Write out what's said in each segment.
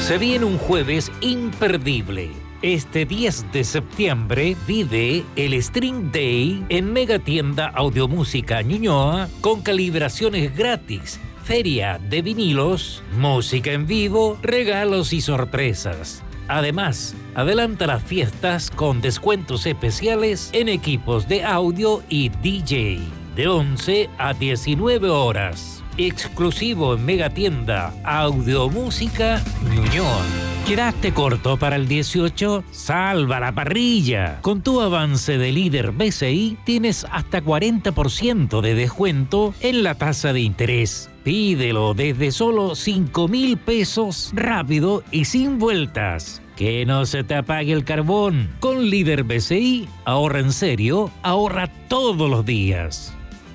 Se viene un jueves imperdible. Este 10 de septiembre vive el String Day en Megatienda Audiomúsica Ñuñoa con calibraciones gratis, feria de vinilos, música en vivo, regalos y sorpresas. Además, adelanta las fiestas con descuentos especiales en equipos de audio y DJ de 11 a 19 horas. Exclusivo en Megatienda Audiomúsica Ñuñoa. ¿Quedaste corto para el 18? ¡Salva la parrilla! Con tu avance de líder BCI tienes hasta 40% de descuento en la tasa de interés. Pídelo desde solo 5.000 pesos, rápido y sin vueltas. Que no se te apague el carbón. Con líder BCI, ahorra en serio, ahorra todos los días.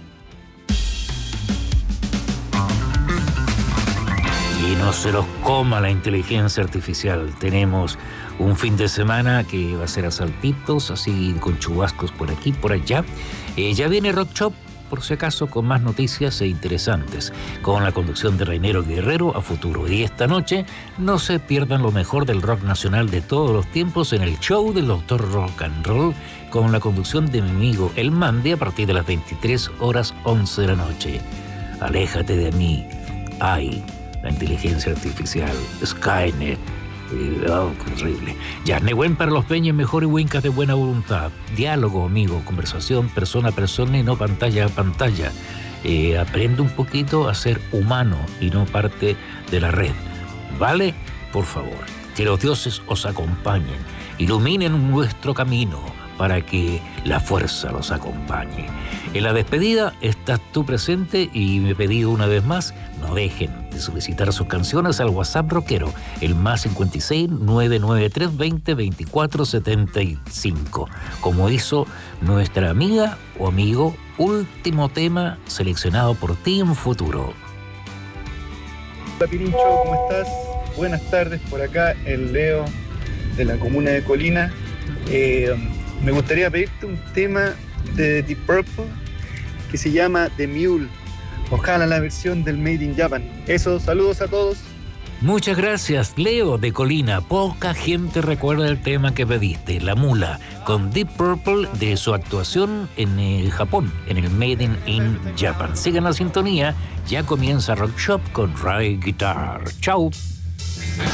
Y no se los coma la inteligencia artificial. Tenemos un fin de semana que va a ser a saltitos, así con chubascos por aquí, por allá. Ya viene Rock Shop, por si acaso, con más noticias e interesantes, con la conducción de Reinero Guerrero a futuro. Y esta noche no se pierdan lo mejor del rock nacional de todos los tiempos en el show del Doctor Rock and Roll, con la conducción de mi amigo El Mande a partir de las 23:11 de la noche. Aléjate de mí. Ay, la inteligencia artificial, Skynet. Oh, qué horrible. Ya, Nehuen para los peñas, mejor y huincas de buena voluntad. Diálogo, amigo, conversación, persona a persona y no pantalla a pantalla. Aprende un poquito a ser humano y no parte de la red. ¿Vale? Por favor, que los dioses os acompañen, iluminen nuestro camino para que la fuerza los acompañe. En la despedida estás tú presente y me pedí una vez más, no dejen de solicitar sus canciones al WhatsApp rockero, el +56 993 20 24 75, como hizo nuestra amiga o amigo. Último tema seleccionado por ti en futuro. Hola Pirincho, ¿cómo estás? Buenas tardes, por acá el Leo de la comuna de Colina. Me gustaría pedirte un tema de Deep Purple que se llama The Mule. Ojalá la versión del Made in Japan. Eso, saludos a todos. Muchas gracias, Leo de Colina. Poca gente recuerda el tema que pediste, La Mula, con Deep Purple, de su actuación en Japón, en el Made in Japan. Sigan la sintonía, ya comienza Rock Shop con Ray Guitar. Chau.